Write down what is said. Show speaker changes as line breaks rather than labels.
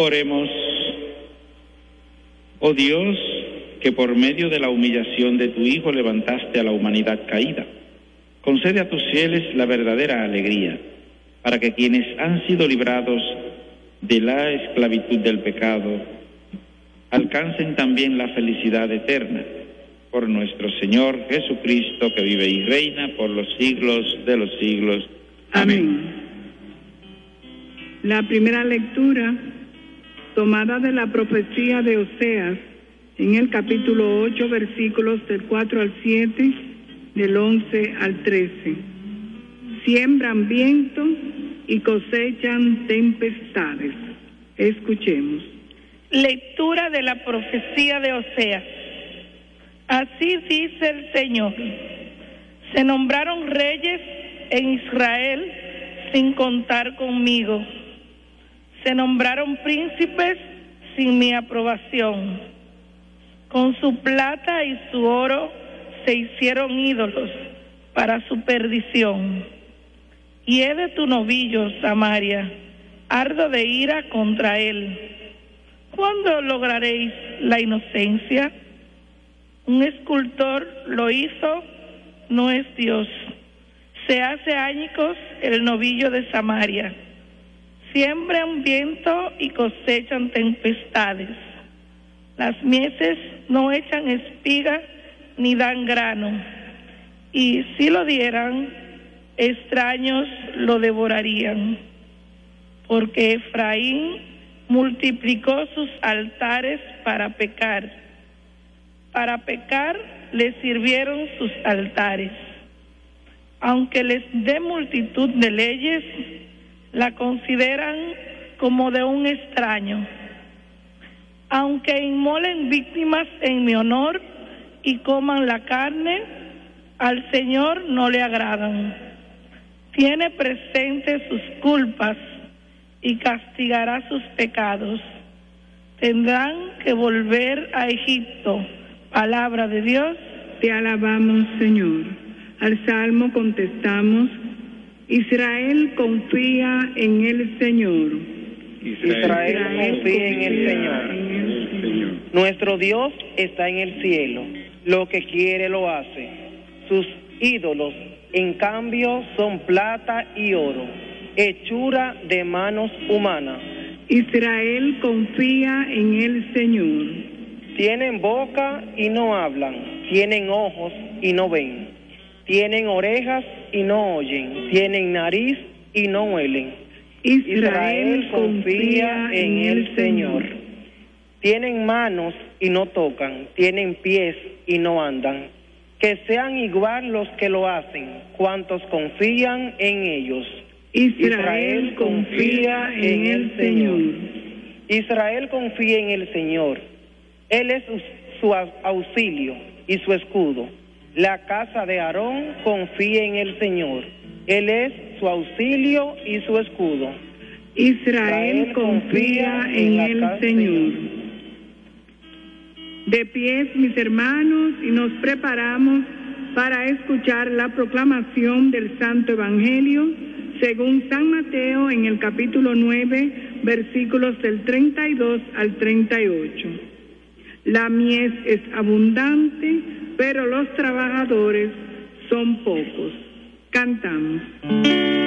Oremos. Oh Dios, que por medio de la humillación de tu Hijo levantaste a la humanidad caída, concede a tus fieles la verdadera alegría, para que quienes han sido librados de la esclavitud del pecado alcancen también la felicidad eterna. Por nuestro Señor Jesucristo, que vive y reina por los siglos de los siglos. Amén.
La primera lectura, tomada de la profecía de Oseas, en el capítulo 8, versículos del 4 al 7, del 11 al 13. Siembran viento y cosechan tempestades. Escuchemos.
Lectura de la profecía de Oseas. Así dice el Señor: se nombraron reyes en Israel sin contar conmigo. Se nombraron príncipes sin mi aprobación. Con su plata y su oro se hicieron ídolos para su perdición. Hiede tu novillo, Samaria, ardo de ira contra él. ¿Cuándo lograréis la inocencia? Un escultor lo hizo, no es Dios. Se hace añicos el novillo de Samaria. Siembran viento y cosechan tempestades. Las mieses no echan espiga ni dan grano. Y si lo dieran, extraños lo devorarían. Porque Efraín multiplicó sus altares para pecar. Para pecar les sirvieron sus altares. Aunque les dé multitud de leyes, la consideran como de un extraño. Aunque inmolen víctimas en mi honor y coman la carne, al Señor no le agradan. Tiene presente sus culpas y castigará sus pecados. Tendrán que volver a Egipto. Palabra de Dios.
Te alabamos, Señor. Al Salmo contestamos: Israel confía en el Señor.
Israel confía en el Señor. Nuestro Dios está en el cielo. Lo que quiere lo hace. Sus ídolos, en cambio, son plata y oro, hechura de manos humanas.
Israel confía en el Señor.
Tienen boca y no hablan, tienen ojos y no ven, tienen orejas y no oyen, tienen nariz y no huelen.
Israel confía en el Señor.
Tienen manos y no tocan, tienen pies y no andan. Que sean igual los que lo hacen, cuantos confían en ellos.
Israel confía en el Señor.
Israel confía en el Señor. Él es su auxilio y su escudo. La casa de Aarón confía en el Señor. Él es su auxilio y su escudo.
Israel confía en el Señor. De pies, mis hermanos, y nos preparamos para escuchar la proclamación del Santo Evangelio según San Mateo en el capítulo 9, versículos del 32 al 38. La mies es abundante, pero los trabajadores son pocos. Cantamos.